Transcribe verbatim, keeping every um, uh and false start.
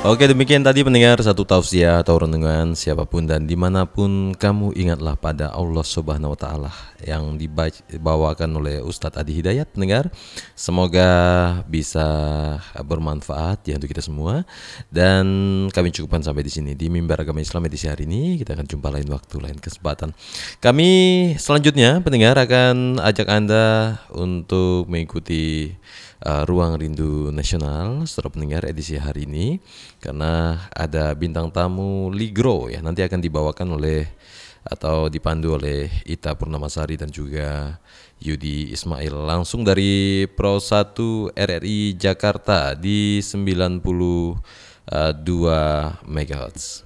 Oke, demikian tadi pendengar satu tausiah atau renungan siapapun dan dimanapun kamu, ingatlah pada Allah Subhanahu Wa Taala yang dibawakan oleh Ustadz Adi Hidayat. Pendengar, semoga bisa bermanfaat ya untuk kita semua, dan kami cukupkan sampai di sini di Mimbar Agama Islam edisi hari ini. Kita akan jumpa lain waktu, lain kesempatan. Kami selanjutnya pendengar akan ajak Anda untuk mengikuti Uh, Ruang Rindu Nasional setelah pendengar edisi hari ini, karena ada bintang tamu Ligro ya, nanti akan dibawakan oleh atau dipandu oleh Ita Purnamasari dan juga Yudi Ismail langsung dari Pro satu R R I Jakarta di sembilan puluh dua megahertz.